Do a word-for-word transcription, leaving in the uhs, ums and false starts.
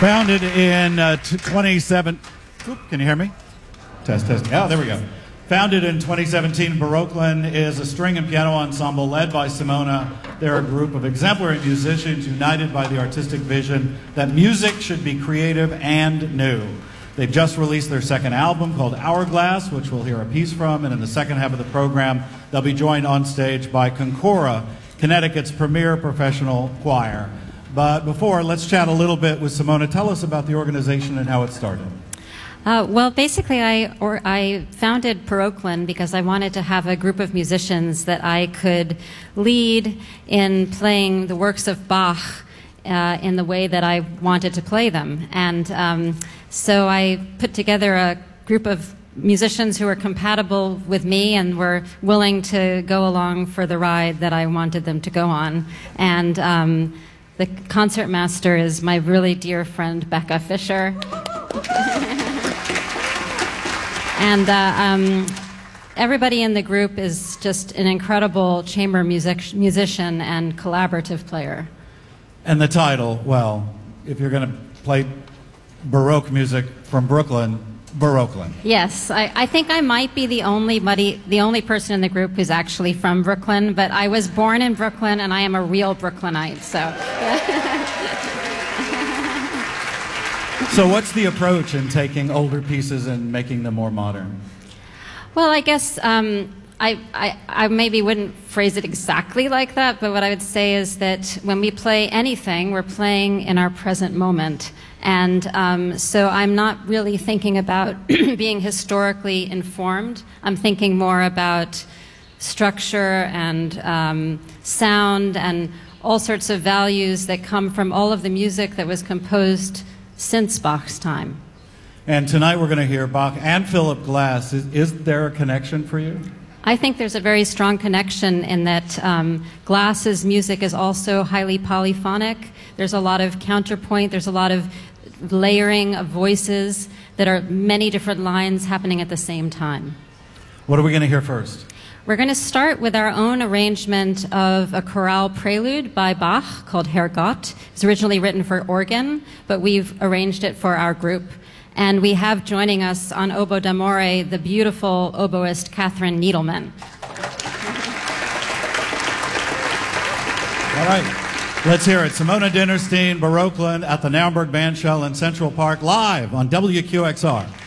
Founded in uh, twenty-seven. Oop, can you hear me? Test, test. Oh, there we go. Founded in twenty seventeen, Baroclan is a string and piano ensemble led by Simona. They're a group of exemplary musicians united by the artistic vision that music should be creative and new. They've just released their second album called Hourglass, which we'll hear a piece from, and in the second half of the program, they'll be joined on stage by Concora, Connecticut's premier professional choir. But before, let's chat a little bit with Simona. Tell us about the organization and how it started. Uh, well, basically, I, or, I founded Baroclan because I wanted to have a group of musicians that I could lead in playing the works of Bach uh, in the way that I wanted to play them. And um, so I put together a group of musicians who were compatible with me and were willing to go along for the ride that I wanted them to go on. And um, the concertmaster is my really dear friend, Becca Fisher. And uh, um, everybody in the group is just an incredible chamber music musician and collaborative player. And the title, well, if you're going to play Baroque music from Brooklyn, Baroclan. Yes, I, I think I might be the only buddy, the only person in the group who's actually from Brooklyn, but I was born in Brooklyn and I am a real Brooklynite, so. So what's the approach in taking older pieces and making them more modern? Well, I guess um, I, I, I maybe wouldn't phrase it exactly like that, but what I would say is that when we play anything, we're playing in our present moment. And um, so I'm not really thinking about being historically informed. I'm thinking more about structure and um, sound and all sorts of values that come from all of the music that was composed since Bach's time. And tonight we're going to hear Bach and Philip Glass. Is, is there a connection for you? I think there's a very strong connection in that um, Glass's music is also highly polyphonic. There's a lot of counterpoint. There's a lot of layering of voices that are many different lines happening at the same time. What are we going to hear first? We're going to start with our own arrangement of a chorale prelude by Bach called Herr Gott. It's originally written for organ, but we've arranged it for our group. And we have joining us on oboe d'amore the beautiful oboist Catherine Needleman. All right. Let's hear it. Simona Dinnerstein, Baroclan at the Naumburg Bandshell in Central Park, live on W Q X R.